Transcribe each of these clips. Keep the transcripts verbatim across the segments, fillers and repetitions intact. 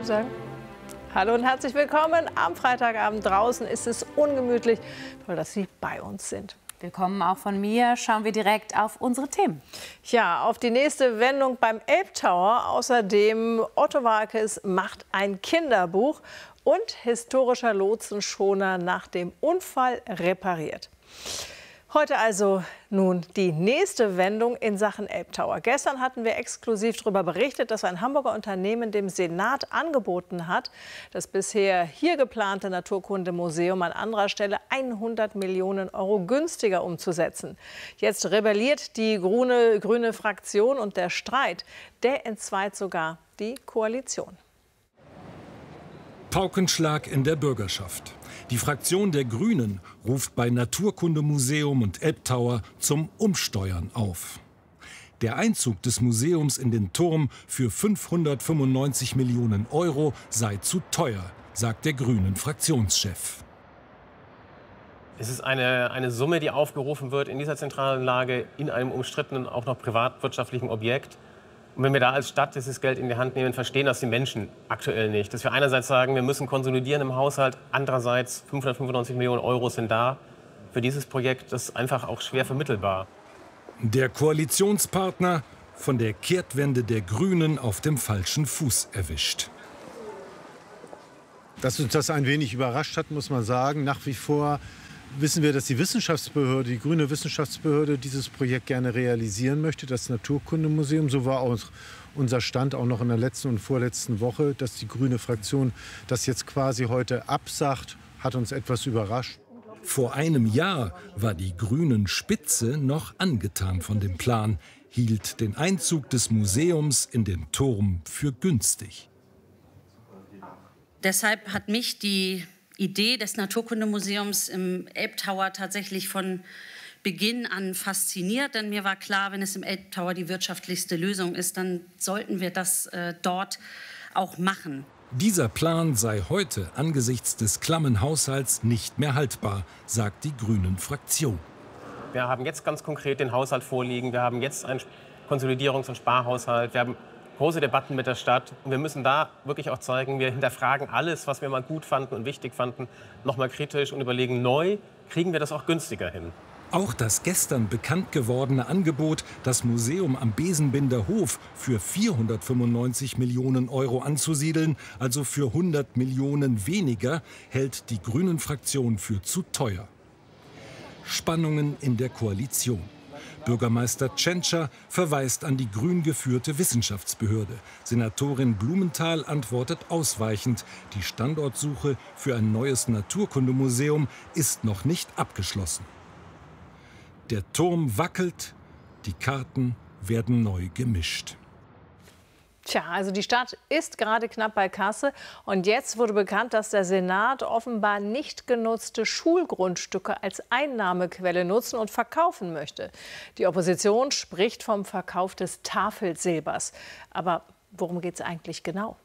sagen. Hallo und herzlich willkommen. Am Freitagabend draußen ist es ungemütlich. Toll, dass Sie bei uns sind. Willkommen auch von mir. Schauen wir direkt auf unsere Themen. Ja, auf die nächste Wendung beim Elbtower. Außerdem Otto Waalkes macht ein Kinderbuch und historischer Lotsenschoner nach dem Unfall repariert. Heute also nun die nächste Wendung in Sachen Elbtower. Gestern hatten wir exklusiv darüber berichtet, dass ein Hamburger Unternehmen dem Senat angeboten hat, das bisher hier geplante Naturkundemuseum an anderer Stelle hundert Millionen Euro günstiger umzusetzen. Jetzt rebelliert die grüne, grüne Fraktion und der Streit, der entzweit sogar die Koalition. Paukenschlag in der Bürgerschaft. Die Fraktion der Grünen ruft bei Naturkundemuseum und Elbtower zum Umsteuern auf. Der Einzug des Museums in den Turm für fünfhundertfünfundneunzig Millionen Euro sei zu teuer, sagt der Grünen Fraktionschef. Es ist eine, eine Summe, die aufgerufen wird in dieser zentralen Lage in einem umstrittenen, auch noch privatwirtschaftlichen Objekt. Und wenn wir da als Stadt dieses Geld in die Hand nehmen, verstehen das die Menschen aktuell nicht. Dass wir einerseits sagen, wir müssen konsolidieren im Haushalt, andererseits fünfhundertfünfundneunzig Millionen Euro sind da für dieses Projekt. Das ist einfach auch schwer vermittelbar. Der Koalitionspartner von der Kehrtwende der Grünen auf dem falschen Fuß erwischt. Dass uns das ein wenig überrascht hat, muss man sagen. Nach wie vor wissen wir, dass die Wissenschaftsbehörde, die grüne Wissenschaftsbehörde, dieses Projekt gerne realisieren möchte, das Naturkundemuseum. So war auch unser Stand auch noch in der letzten und vorletzten Woche, dass die grüne Fraktion das jetzt quasi heute absagt, hat uns etwas überrascht. Vor einem Jahr war die grünen Spitze noch angetan von dem Plan, hielt den Einzug des Museums in den Turm für günstig. Deshalb hat mich die Idee des Naturkundemuseums im Elbtower tatsächlich von Beginn an fasziniert. Denn mir war klar, wenn es im Elbtower die wirtschaftlichste Lösung ist, dann sollten wir das äh, dort auch machen. Dieser Plan sei heute angesichts des klammen Haushalts nicht mehr haltbar, sagt die Grünen-Fraktion. Wir haben jetzt ganz konkret den Haushalt vorliegen. Wir haben jetzt einen Konsolidierungs- und Sparhaushalt. Wir haben große Debatten mit der Stadt. Und wir müssen da wirklich auch zeigen, wir hinterfragen alles, was wir mal gut fanden und wichtig fanden, noch mal kritisch und überlegen neu, kriegen wir das auch günstiger hin. Auch das gestern bekannt gewordene Angebot, das Museum am Besenbinder Hof für vierhundertfünfundneunzig Millionen Euro anzusiedeln, also für hundert Millionen weniger, hält die Grünen-Fraktion für zu teuer. Spannungen in der Koalition. Bürgermeister Tschentscher verweist an die grün geführte Wissenschaftsbehörde. Senatorin Blumenthal antwortet ausweichend. Die Standortsuche für ein neues Naturkundemuseum ist noch nicht abgeschlossen. Der Turm wackelt, die Karten werden neu gemischt. Tja, also die Stadt ist gerade knapp bei Kasse. Und jetzt wurde bekannt, dass der Senat offenbar nicht genutzte Schulgrundstücke als Einnahmequelle nutzen und verkaufen möchte. Die Opposition spricht vom Verkauf des Tafelsilbers. Aber worum geht es eigentlich genau?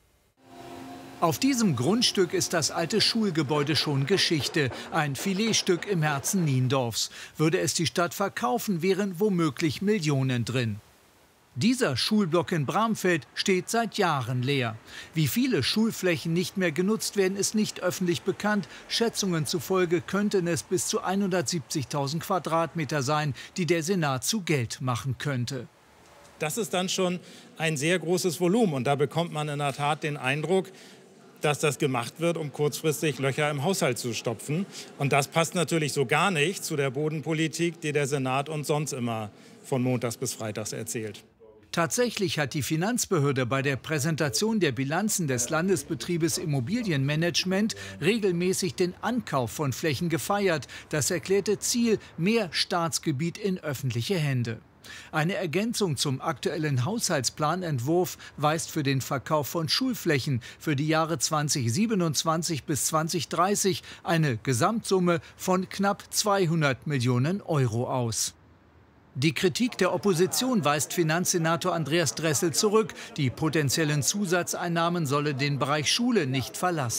Auf diesem Grundstück ist das alte Schulgebäude schon Geschichte. Ein Filetstück im Herzen Niendorfs. Würde es die Stadt verkaufen, wären womöglich Millionen drin. Dieser Schulblock in Bramfeld steht seit Jahren leer. Wie viele Schulflächen nicht mehr genutzt werden, ist nicht öffentlich bekannt. Schätzungen zufolge könnten es bis zu hundertsiebzigtausend Quadratmeter sein, die der Senat zu Geld machen könnte. Das ist dann schon ein sehr großes Volumen. Und da bekommt man in der Tat den Eindruck, dass das gemacht wird, um kurzfristig Löcher im Haushalt zu stopfen. Und das passt natürlich so gar nicht zu der Bodenpolitik, die der Senat uns sonst immer von montags bis freitags erzählt. Tatsächlich hat die Finanzbehörde bei der Präsentation der Bilanzen des Landesbetriebes Immobilienmanagement regelmäßig den Ankauf von Flächen gefeiert. Das erklärte Ziel: mehr Staatsgebiet in öffentliche Hände. Eine Ergänzung zum aktuellen Haushaltsplanentwurf weist für den Verkauf von Schulflächen für die Jahre zweitausendsiebenundzwanzig bis zweitausenddreißig eine Gesamtsumme von knapp zweihundert Millionen Euro aus. Die Kritik der Opposition weist Finanzsenator Andreas Dressel zurück. Die potenziellen Zusatzeinnahmen solle den Bereich Schule nicht verlassen.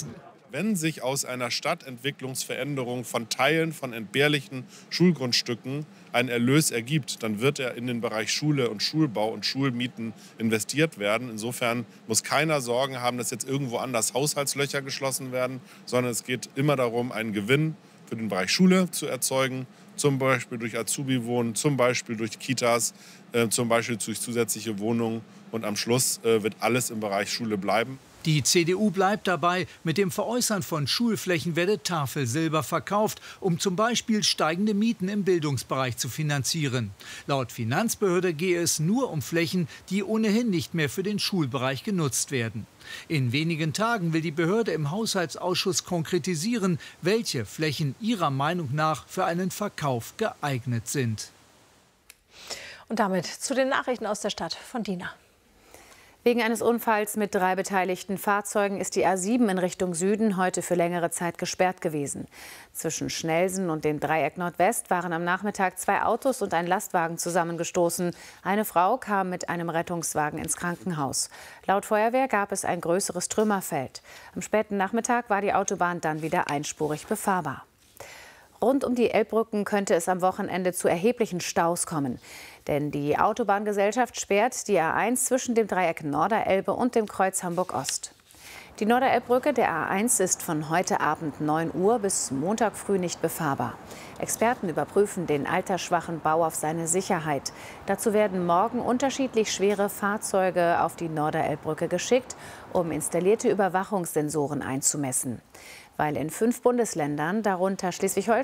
Wenn sich aus einer Stadtentwicklungsveränderung von Teilen von entbehrlichen Schulgrundstücken ein Erlös ergibt, dann wird er in den Bereich Schule und Schulbau und Schulmieten investiert werden. Insofern muss keiner Sorgen haben, dass jetzt irgendwo anders Haushaltslöcher geschlossen werden, sondern es geht immer darum, einen Gewinn für den Bereich Schule zu erzeugen, zum Beispiel durch Azubi-Wohnen, zum Beispiel durch Kitas, äh, zum Beispiel durch zusätzliche Wohnungen. Und am Schluss äh, wird alles im Bereich Schule bleiben. Die C D U bleibt dabei, mit dem Veräußern von Schulflächen werde Tafelsilber verkauft, um zum Beispiel steigende Mieten im Bildungsbereich zu finanzieren. Laut Finanzbehörde gehe es nur um Flächen, die ohnehin nicht mehr für den Schulbereich genutzt werden. In wenigen Tagen will die Behörde im Haushaltsausschuss konkretisieren, welche Flächen ihrer Meinung nach für einen Verkauf geeignet sind. Und damit zu den Nachrichten aus der Stadt von Dina. Wegen eines Unfalls mit drei beteiligten Fahrzeugen ist die A sieben in Richtung Süden heute für längere Zeit gesperrt gewesen. Zwischen Schnelsen und dem Dreieck Nordwest waren am Nachmittag zwei Autos und ein Lastwagen zusammengestoßen. Eine Frau kam mit einem Rettungswagen ins Krankenhaus. Laut Feuerwehr gab es ein größeres Trümmerfeld. Am späten Nachmittag war die Autobahn dann wieder einspurig befahrbar. Rund um die Elbbrücken könnte es am Wochenende zu erheblichen Staus kommen. Denn die Autobahngesellschaft sperrt die A eins zwischen dem Dreieck Norderelbe und dem Kreuz Hamburg-Ost. Die Norderelbbrücke der A eins ist von heute Abend neun Uhr bis Montag früh nicht befahrbar. Experten überprüfen den altersschwachen Bau auf seine Sicherheit. Dazu werden morgen unterschiedlich schwere Fahrzeuge auf die Norderelbbrücke geschickt, um installierte Überwachungssensoren einzumessen. Weil in fünf Bundesländern, darunter Schleswig-Holstein,